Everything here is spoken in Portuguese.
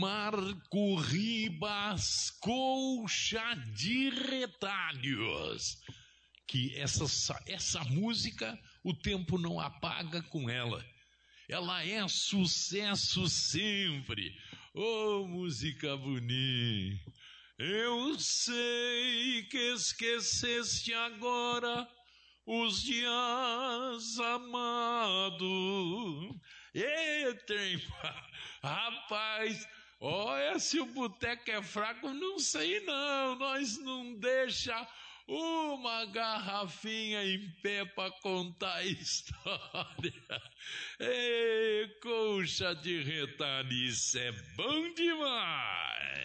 Marco Ribas, Colcha de Retalhos. Que essa música, o tempo não apaga com ela. Ela é sucesso sempre. Oh, música bonita. Eu sei que esqueceste agora os dias amados. Rapaz, olha, se o boteco é fraco, não sei não. Nós não deixa uma garrafinha em pé para contar a história. Colcha de retalho, isso é bom demais.